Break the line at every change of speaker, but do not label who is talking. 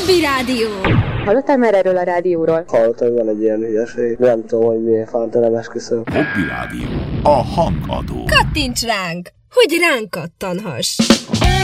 Hobby Rádió.
Hallottál már erről a rádióról?
Hallottam, hogy van egy ilyen hülyeség. Nem tudom, hogy milyen fanta, nem esküszöm.
Hobby Rádió. A hangadó.
Kattints ránk, hogy ránk kattanhass.